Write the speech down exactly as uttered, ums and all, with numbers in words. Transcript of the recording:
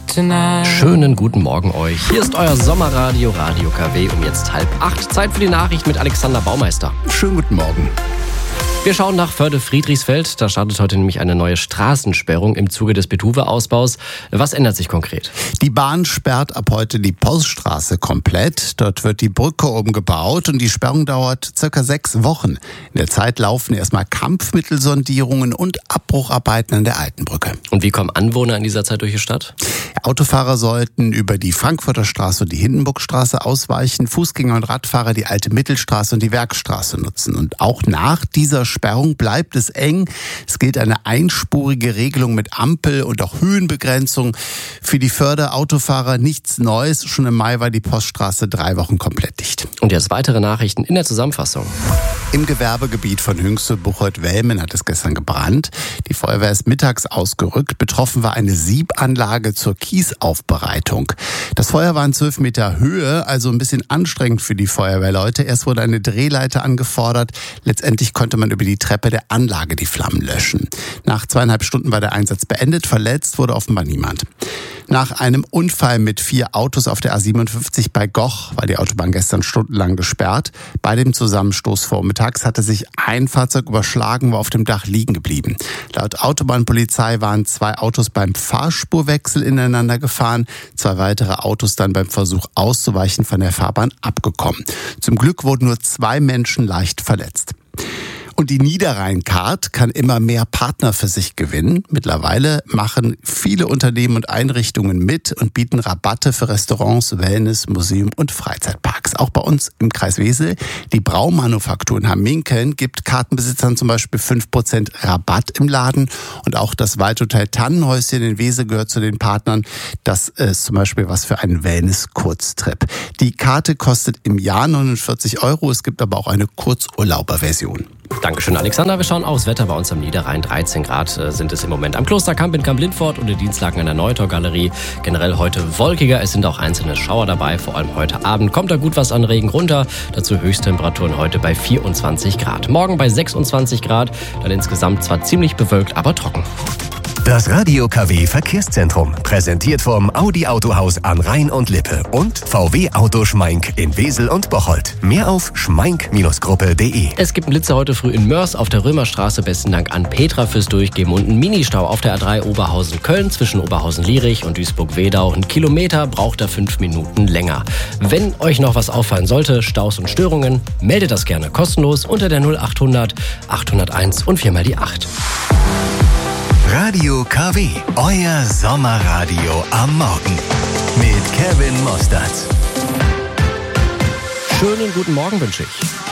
tonight. Schönen guten Morgen euch. Hier ist euer Sommerradio, Radio K W, um jetzt halb acht. Zeit für die Nachricht mit Alexander Baumeister. Schönen guten Morgen. Wir schauen nach Förde-Friedrichsfeld. Da startet heute nämlich eine neue Straßensperrung im Zuge des Betuwe-Ausbaus. Was ändert sich konkret? Die Bahn sperrt ab heute die Poststraße komplett. Dort wird die Brücke umgebaut und die Sperrung dauert circa sechs Wochen. In der Zeit laufen erstmal Kampfmittelsondierungen und Abbrucharbeiten an der alten Brücke. Und wie kommen Anwohner in dieser Zeit durch die Stadt? Autofahrer sollten über die Frankfurter Straße und die Hindenburgstraße ausweichen, Fußgänger und Radfahrer die alte Mittelstraße und die Werkstraße nutzen. Und auch nach dieser Sperrung bleibt es eng. Es gilt eine einspurige Regelung mit Ampel und auch Höhenbegrenzung. Für die Förder-Autofahrer nichts Neues. Schon im Mai war die Poststraße drei Wochen komplett dicht. Und jetzt weitere Nachrichten in der Zusammenfassung. Im Gewerbegebiet von Hünxe, Buchholz-Welmen hat es gestern gebrannt. Die Feuerwehr ist mittags ausgerückt. Betroffen war eine Siebanlage zur Kiesaufbereitung. Das Feuer war in zwölf Meter Höhe, also ein bisschen anstrengend für die Feuerwehrleute. Erst wurde eine Drehleiter angefordert. Letztendlich konnte man über die Treppe der Anlage die Flammen löschen. Nach zweieinhalb Stunden war der Einsatz beendet. Verletzt wurde offenbar niemand. Nach einem Unfall mit vier Autos auf der A siebenundfünfzig bei Goch war die Autobahn gestern stundenlang gesperrt. Bei dem Zusammenstoß vormittags hatte sich ein Fahrzeug überschlagen, war auf dem Dach liegen geblieben. Laut Autobahnpolizei waren zwei Autos beim Fahrspurwechsel ineinander gefahren, zwei weitere Autos dann beim Versuch auszuweichen von der Fahrbahn abgekommen. Zum Glück wurden nur zwei Menschen leicht verletzt. Und die Niederrhein-Card kann immer mehr Partner für sich gewinnen. Mittlerweile machen viele Unternehmen und Einrichtungen mit und bieten Rabatte für Restaurants, Wellness, Museum und Freizeitparks. Auch bei uns im Kreis Wesel. Die Braumanufaktur in Hamminkeln gibt Kartenbesitzern zum Beispiel fünf Prozent Rabatt im Laden. Und auch das Waldhotel Tannenhäuschen in Wesel gehört zu den Partnern. Das ist zum Beispiel was für einen Wellness-Kurztrip. Die Karte kostet im Jahr neunundvierzig Euro. Es gibt aber auch eine Kurzurlauber-Version. Dankeschön, Alexander. Wir schauen aufs Wetter bei uns am Niederrhein. dreizehn Grad sind es im Moment am Klosterkamp in Kamp-Lindfort und in Dienstlaken an der Neutor-Galerie. Generell heute wolkiger. Es sind auch einzelne Schauer dabei. Vor allem heute Abend kommt da gut was an Regen runter. Dazu Höchsttemperaturen heute bei vierundzwanzig Grad. Morgen bei sechsundzwanzig Grad. Dann insgesamt zwar ziemlich bewölkt, aber trocken. Das Radio K W Verkehrszentrum, präsentiert vom Audi Autohaus an Rhein und Lippe und V W Auto Schmeink in Wesel und Bocholt. Mehr auf schmeink Gruppe punkt de. Es gibt einen Blitzer heute früh in Mörs auf der Römerstraße. Besten Dank an Petra fürs Durchgeben und einen Ministau auf der A drei Oberhausen-Köln zwischen Oberhausen-Lierich und Duisburg-Wedau. Ein Kilometer braucht er fünf Minuten länger. Wenn euch noch was auffallen sollte, Staus und Störungen, meldet das gerne kostenlos unter der null achthundert achthunderteins und viermal die acht. Radio K W, euer Sommerradio am Morgen mit Kevin Mostert. Schönen guten Morgen wünsche ich.